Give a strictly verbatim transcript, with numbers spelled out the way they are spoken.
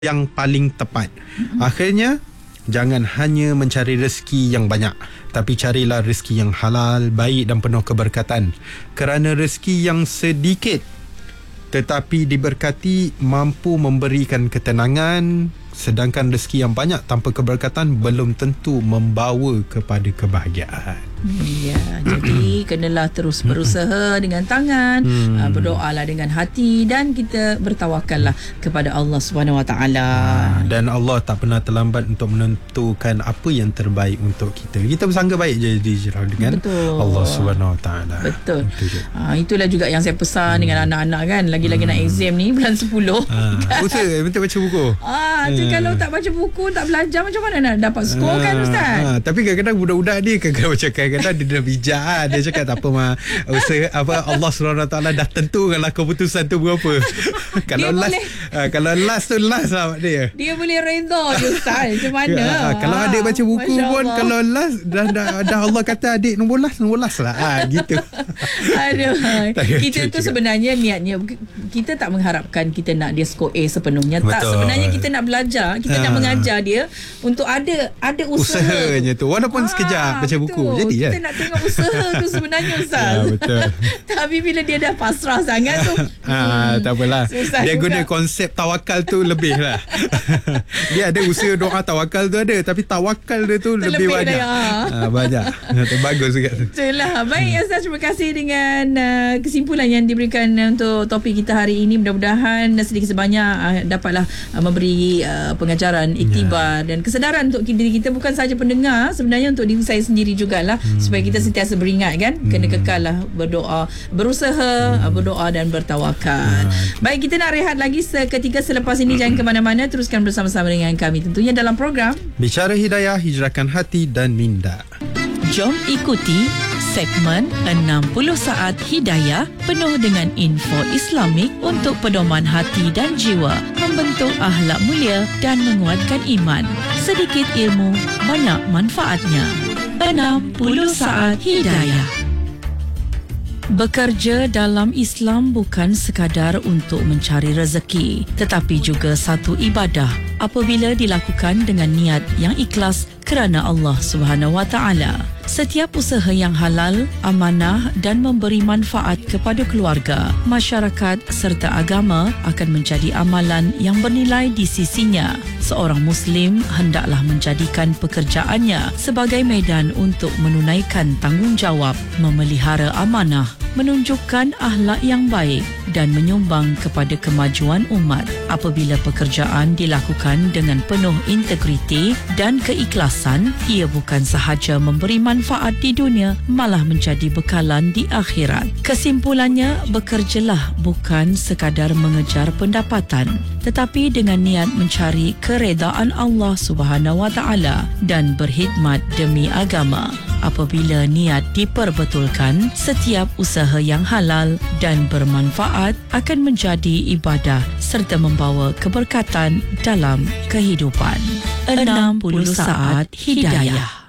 yang paling tepat. Akhirnya, jangan hanya mencari rezeki yang banyak, tapi carilah rezeki yang halal, baik dan penuh keberkatan. Kerana rezeki yang sedikit tetapi diberkati mampu memberikan ketenangan, sedangkan rezeki yang banyak tanpa keberkatan belum tentu membawa kepada kebahagiaan. Ya, jadi kenalah terus berusaha dengan tangan, hmm. uh, berdoalah dengan hati, dan kita bertawakallah kepada Allah Subhanahu Wa Taala. Dan Allah tak pernah terlambat untuk menentukan apa yang terbaik untuk kita. Kita bersangka baik je dijerah dengan Betul. Allah Subhanahu Wa Taala. Betul. Uh, itulah juga yang saya pesan hmm. dengan anak-anak kan, lagi-lagi hmm. nak exam ni bulan sepuluh. Ha. Kan? Ustaz, minta baca buku. Ah, hmm. kalau tak baca buku, tak belajar, macam mana nak dapat skor ha. kan Ustaz? Ha. Tapi kadang-kadang budak-budak ni kadang-kadang macam kadang-kadang dia dah bijak lah. Dia cakap tak apa mah, usaha apa Allah Subhanahu Wa Taala dah tentukanlah keputusan tu berapa. Kalau dia last uh, kalau last tu last lah dia. Dia boleh redha je Ustaz. Macam mana? Ha, kalau ha. adik baca buku Masya pun Allah. Kalau last dah, dah dah Allah kata adik nombor last nombor last lah. Ha, gitu. Aduh. Kita tu sebenarnya niatnya kita tak mengharapkan kita nak dia skor A sepenuhnya. Betul. Tak, sebenarnya kita nak belajar, kita ha. nak mengajar dia untuk ada ada usaha. Usahanya tu. Walaupun ha, sekejap baca buku. Betul. Jadi kita ya. nak tengok usaha tu sebenarnya Ustaz. Ya, betul. Tapi bila dia dah pasrah sangat tu, ha, tak apalah. Susah dia juga. Guna konsep tawakal tu lebih lah. Dia ada usaha doa tawakal tu ada, tapi tawakal dia tu lebih, lebih banyak. Ha, banyak. Bagus juga tu. Itulah. Baik Ustaz, terima kasih dengan uh, kesimpulan yang diberikan uh, untuk topik kita hari ini. Mudah-mudahan uh, sedikit sebanyak uh, dapatlah uh, memberi uh, pengajaran, iktibar ya. dan kesedaran untuk diri kita, bukan sahaja pendengar, sebenarnya untuk diri saya sendiri jugalah, hmm. supaya kita sentiasa beringat kan, hmm. kena kekal lah berdoa, berusaha, hmm. berdoa dan bertawakal. Ya. Baik, kita nak rehat lagi seketika selepas ini. Jangan ke mana-mana, teruskan bersama-sama dengan kami tentunya dalam program Bicara Hidayah, hijrahkan hati dan minda. Jom ikuti segmen enam puluh saat Hidayah penuh dengan info Islamik untuk pedoman hati dan jiwa, membentuk akhlak mulia dan menguatkan iman. Sedikit ilmu, banyak manfaatnya. enam puluh saat Hidayah. Bekerja dalam Islam bukan sekadar untuk mencari rezeki, tetapi juga satu ibadah apabila dilakukan dengan niat yang ikhlas kerana Allah Subhanahu Wa Taala. Setiap usaha yang halal, amanah dan memberi manfaat kepada keluarga, masyarakat serta agama akan menjadi amalan yang bernilai di sisinya. Seorang Muslim hendaklah menjadikan pekerjaannya sebagai medan untuk menunaikan tanggungjawab, memelihara amanah, menunjukkan akhlak yang baik dan menyumbang kepada kemajuan umat. Apabila pekerjaan dilakukan dengan penuh integriti dan keikhlasan, ia bukan sahaja memberi manfaat di dunia, malah menjadi bekalan di akhirat. Kesimpulannya, bekerjalah bukan sekadar mengejar pendapatan, tetapi dengan niat mencari keredaan Allah Subhanahu Wa Taala dan berkhidmat demi agama. Apabila niat diperbetulkan, setiap usaha yang halal dan bermanfaat akan menjadi ibadah serta membawa keberkatan dalam kehidupan. enam puluh saat Hidayah.